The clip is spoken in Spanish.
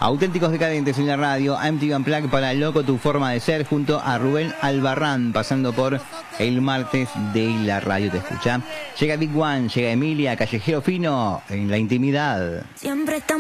Auténticos Decadentes en la radio, MTV Unplugged para Loco Tu Forma de Ser, junto a Rubén Albarrán, pasando por el martes de la radio te escucha. Llega Big One, llega Emilia, Callejero Fino, en la intimidad. Siempre estamos